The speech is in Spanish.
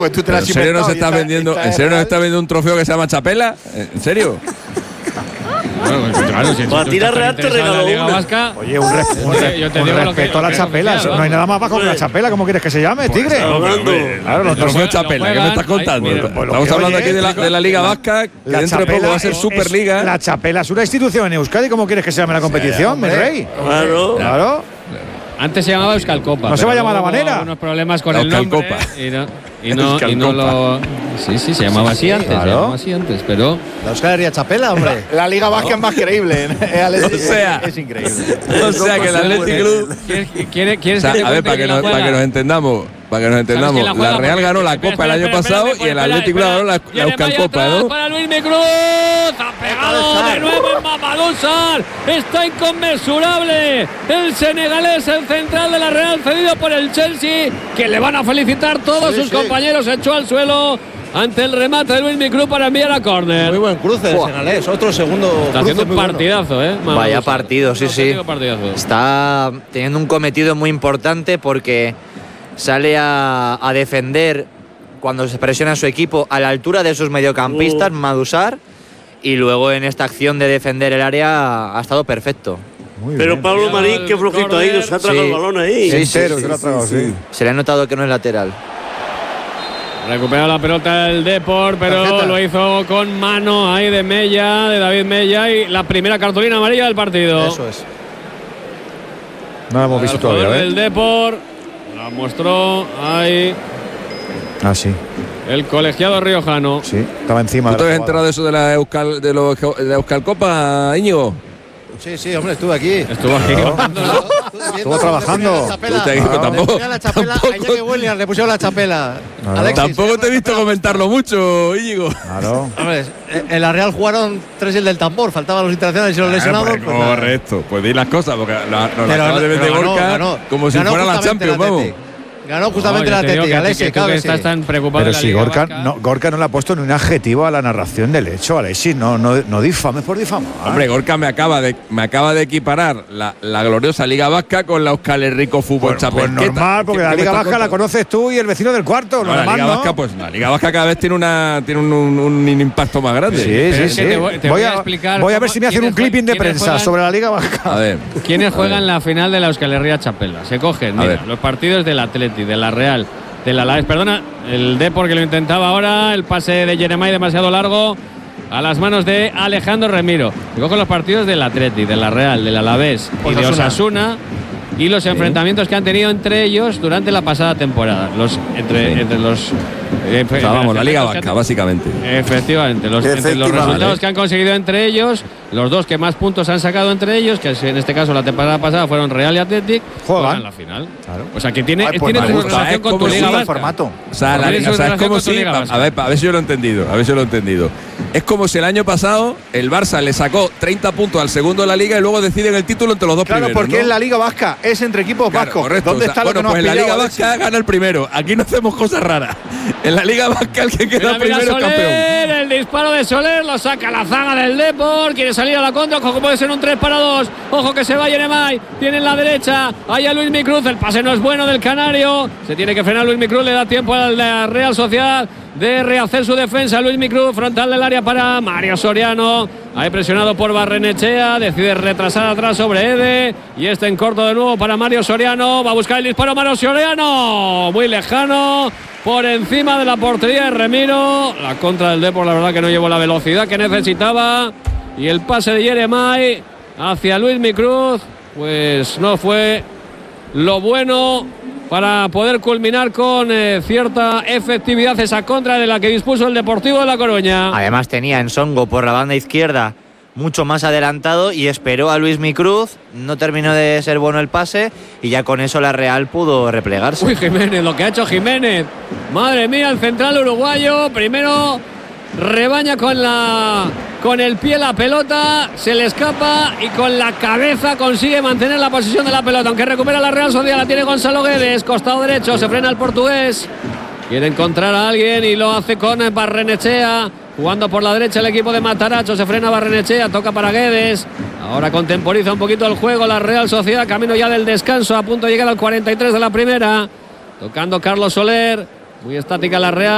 Pues tú te la has ¿En serio nos está vendiendo? ¿En serio nos está vendiendo un trofeo que se llama Chapela? ¿En serio? Bueno, claro, si Para tirar Real te regaló Liga una. Vasca. Oye, un respeto a la Chapela. No hay nada más bajo que la Chapela. ¿Cómo quieres que se llame, Tigre? Claro, los trofeos Chapela. ¿Qué me estás contando? Estamos hablando aquí de la Liga Vasca, que dentro de poco va a ser Superliga. La Chapela es una institución en Euskadi. ¿Cómo quieres que se llame la competición, mi rey? Claro. Antes se llamaba Euskalcopa. No se va a llamar a la manera. Unos problemas con el nombre. Y no lo. Sí, se llamaba así antes. Claro. Se llamaba así antes, pero. La Euskal Herria Chapela, hombre. La Liga Vasca es más creíble. O sea, es increíble. O sea que el Athletic Club. ¿Quieres O sea, a ver, para que nos entendamos. Para que nos entendamos, la Real ganó la Copa el año pasado y el Athletic Club ganó la Euskalcopa, ¿no? Para Luis Micruz, ha pegado de nuevo en Mamadou Sarr, está inconmensurable el senegalés, el central de la Real, cedido por el Chelsea, que le van a felicitar todos sus compañeros, echó al suelo ante el remate de Luis Micruz para enviar a córner. Muy buen cruce el senegalés, otro segundo. Está haciendo un partidazo, Vaya partido, sí. Partidazo. Está teniendo un cometido muy importante porque sale a defender cuando se presiona a su equipo a la altura de sus mediocampistas, Mamadou Sarr, y luego en esta acción de defender el área ha estado perfecto. Pero Pablo Marín, qué flojito ahí, nos ha tragado el balón ahí. Sí, se lo ha tragado, sí. Se le ha notado que no es lateral. Recupera la pelota el Depor, pero lo hizo con mano ahí de Mella, de David Mella, y la primera cartulina amarilla del partido. Eso es. No la hemos visto todavía, El Depor la mostró ahí. Ah, sí. El colegiado riojano. Sí, estaba encima. ¿Tú te habías enterado de eso de la Euskalcopa, Íñigo? Sí, hombre, estuve aquí. Estuvo aquí. Estuvo trabajando. Tampoco. A Iñaki Williams le pusieron la Chapela. Tampoco te he visto comentarlo mucho, Íñigo. Claro. Hombre, en la Real jugaron 3 el del tambor, faltaban los internacionales y los lesionados. Pues correcto, pues di las cosas, porque nos la acaba de vender Gorka como si ganó fuera la justamente Champions, vamos. Ganó justamente el Atlético, Alexis, que estás tan preocupado. Pero si Gorka no le ha puesto ni un adjetivo a la narración del hecho, Alexis, no difames por difamar. Hombre, Gorka me acaba de equiparar la gloriosa Liga Vasca con la Euskal Herriko Fútbol Chapela. Pues normal, porque la Liga Vasca la conoces tú y el vecino del cuarto. No, la Liga Vasca, pues la Liga Vasca cada vez tiene un impacto más grande. Sí. Voy a explicar. Voy a ver si me hacen un clipping de prensa sobre la Liga Vasca. A ver. ¿Quiénes juegan la final de la Euskal Herria Chapela? Se cogen, los partidos del Atleti, de la Real, del Alavés, el Depor, que lo intentaba ahora, el pase de Jeremai demasiado largo a las manos de Alejandro Remiro. Y cogen los partidos del Atleti, de la Real, del Alavés y de Osasuna, y los enfrentamientos que han tenido entre ellos durante la pasada temporada. La Liga Vasca, básicamente. Efectivamente, los resultados que han conseguido entre ellos, los dos que más puntos han sacado entre ellos, que en este caso la temporada pasada fueron Real y Athletic, juegan la final. Claro. O sea que tiene su relación con tu Liga Vasca. Formato. O sea, es como si, a ver si yo lo he entendido. Es como si el año pasado el Barça le sacó 30 puntos al segundo de la Liga y luego deciden el título entre los dos primeros. Claro, porque es la Liga Vasca, es entre equipos vascos. Correcto. ¿Dónde está lo que nos pues ha la Liga pillado, Vasca gana el primero. Aquí no hacemos cosas raras. En la Liga Vasca el que queda primero es campeón. El disparo de Soler lo saca la zaga del Depor, quiere salir a la contra, ojo que puede ser un 3-2, ojo que se va Jeremai, tiene en la derecha, ahí a Luis Micruz, el pase no es bueno del canario, se tiene que frenar Luis Micruz, le da tiempo a la Real Sociedad de rehacer su defensa. Luis Micruz, frontal del área para Mario Soriano, ahí presionado por Barrenechea, decide retrasar atrás sobre Ede, y este en corto de nuevo para Mario Soriano, va a buscar el disparo Mario Soriano, muy lejano, por encima de la portería de Remiro. La contra del Depor, la verdad que no llevó la velocidad que necesitaba, y el pase de Jeremai hacia Luis Micruz pues no fue lo bueno para poder culminar con cierta efectividad esa contra de la que dispuso el Deportivo de La Coruña. Además tenía en Ensongo por la banda izquierda mucho más adelantado y esperó a Luis Micruz, no terminó de ser bueno el pase y ya con eso la Real pudo replegarse. Uy, Jiménez, lo que ha hecho Jiménez, madre mía, el central uruguayo, primero rebaña con el pie la pelota, se le escapa y con la cabeza consigue mantener la posición de la pelota, aunque recupera la Real Sociedad, la tiene Gonzalo Guedes, costado derecho, se frena el portugués, quiere encontrar a alguien y lo hace con Barrenechea, jugando por la derecha el equipo de Mataracho, se frena Barrenechea, toca para Guedes, ahora contemporiza un poquito el juego la Real Sociedad, camino ya del descanso, a punto de llegar al 43 de la primera, tocando Carlos Soler, muy estática la Real.